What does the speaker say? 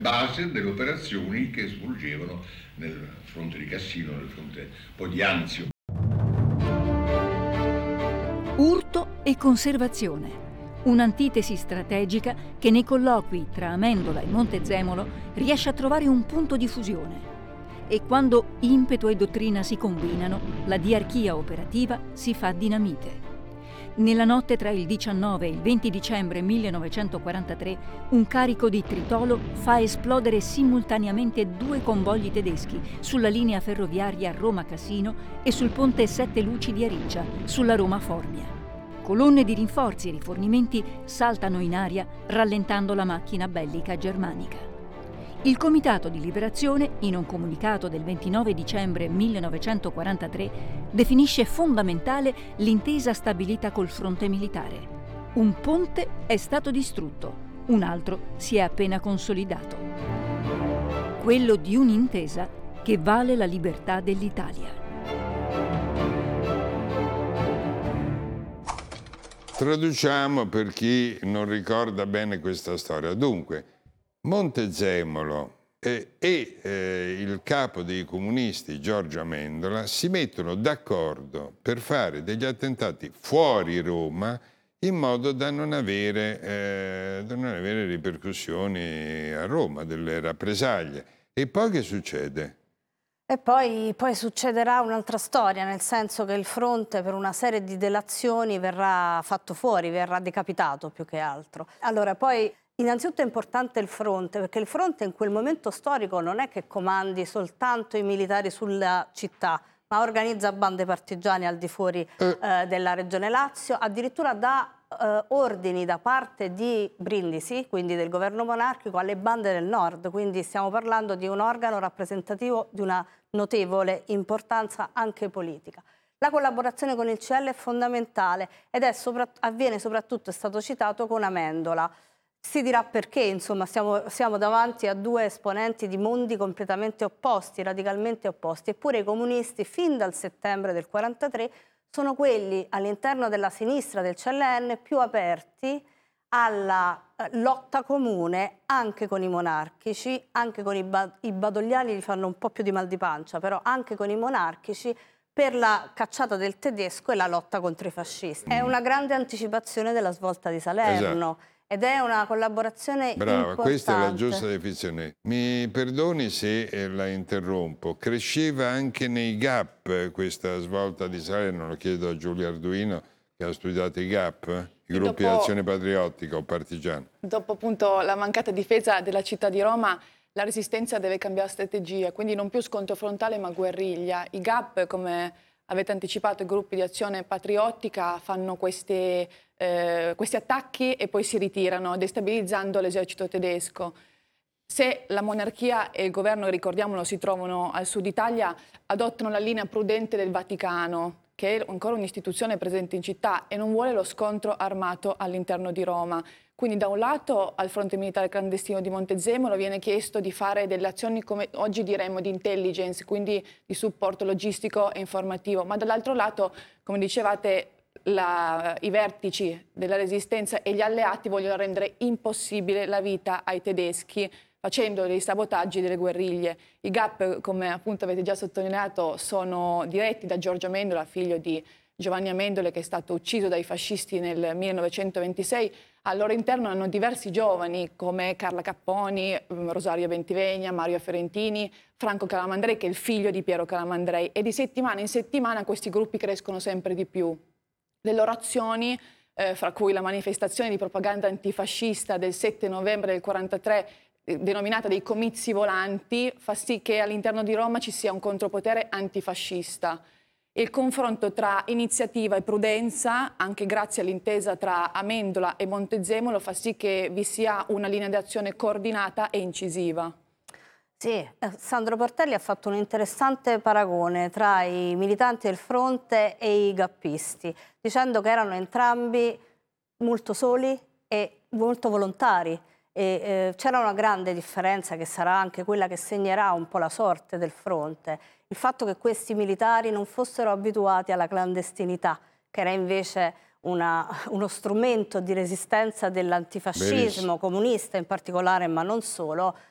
base delle operazioni che svolgevano nel fronte di Cassino, nel fronte poi di Anzio. Urto e conservazione. Un'antitesi strategica che nei colloqui tra Amendola e Montezemolo riesce a trovare un punto di fusione. E quando impeto e dottrina si combinano, la diarchia operativa si fa dinamite. Nella notte tra il 19 e il 20 dicembre 1943, un carico di tritolo fa esplodere simultaneamente 2 convogli tedeschi sulla linea ferroviaria Roma-Cassino e sul ponte Sette Luci di Ariccia, sulla Roma-Formia. Colonne di rinforzi e rifornimenti saltano in aria, rallentando la macchina bellica germanica. Il Comitato di Liberazione, in un comunicato del 29 dicembre 1943, definisce fondamentale l'intesa stabilita col fronte militare. Un ponte è stato distrutto, un altro si è appena consolidato. Quello di un'intesa che vale la libertà dell'Italia. Traduciamo per chi non ricorda bene questa storia. Dunque, Montezemolo e il capo dei comunisti Giorgio Amendola si mettono d'accordo per fare degli attentati fuori Roma in modo da non avere ripercussioni a Roma, delle rappresaglie. E poi che succede? E poi succederà un'altra storia, nel senso che il fronte per una serie di delazioni verrà fatto fuori, verrà decapitato più che altro. Allora, poi innanzitutto è importante il fronte, perché il fronte in quel momento storico non è che comandi soltanto i militari sulla città, ma organizza bande partigiane al di fuori della regione Lazio, addirittura dà ordini da parte di Brindisi, quindi del governo monarchico, alle bande del nord, quindi stiamo parlando di un organo rappresentativo di una notevole importanza anche politica. La collaborazione con il CL è fondamentale ed avviene soprattutto, è stato citato, con Amendola. Si dirà perché, insomma, siamo davanti a 2 esponenti di mondi completamente opposti, radicalmente opposti, eppure i comunisti fin dal settembre del 1943 sono quelli all'interno della sinistra del CLN più aperti alla lotta comune anche con i monarchici, anche con i badogliani gli fanno un po' più di mal di pancia, però anche con i monarchici per la cacciata del tedesco e la lotta contro i fascisti. È una grande anticipazione della svolta di Salerno. Esatto. Ed è una collaborazione importante. Questa è la giusta definizione. Mi perdoni se la interrompo. Cresceva anche nei GAP questa svolta di Salerno? Lo chiedo a Giulio Arduino, che ha studiato i GAP, i gruppi di azione patriottica o partigiana. Dopo appunto la mancata difesa della città di Roma, la resistenza deve cambiare strategia, quindi non più scontro frontale ma guerriglia. I GAP, come avete anticipato, i gruppi di azione patriottica fanno questi attacchi e poi si ritirano, destabilizzando l'esercito tedesco. Se la monarchia e il governo, ricordiamolo, si trovano al sud Italia, adottano la linea prudente del Vaticano, che è ancora un'istituzione presente in città e non vuole lo scontro armato all'interno di Roma. Quindi da un lato al fronte militare clandestino di Montezemolo viene chiesto di fare delle azioni, come oggi diremmo, di intelligence, quindi di supporto logistico e informativo, ma dall'altro lato, come dicevate, i vertici della resistenza e gli alleati vogliono rendere impossibile la vita ai tedeschi facendo dei sabotaggi delle guerriglie. I GAP, come appunto avete già sottolineato, sono diretti da Giorgio Amendola, figlio di Giovanni Amendola, che è stato ucciso dai fascisti nel 1926. Al loro interno hanno diversi giovani come Carla Capponi, Rosario Bentivegna, Mario Ferentini, Franco Calamandrei, che è il figlio di Piero Calamandrei. E di settimana in settimana questi gruppi crescono sempre di più. Le loro azioni, fra cui la manifestazione di propaganda antifascista del 7 novembre del 1943, denominata dei comizi volanti, fa sì che all'interno di Roma ci sia un contropotere antifascista. Il confronto tra iniziativa e prudenza, anche grazie all'intesa tra Amendola e Montezemolo, fa sì che vi sia una linea d'azione coordinata e incisiva. Sì, Sandro Portelli ha fatto un interessante paragone tra i militanti del fronte e i gappisti, dicendo che erano entrambi molto soli e molto volontari. C'era una grande differenza che sarà anche quella che segnerà un po' la sorte del fronte, il fatto che questi militari non fossero abituati alla clandestinità, che era invece uno strumento di resistenza dell'antifascismo comunista in particolare, ma non solo,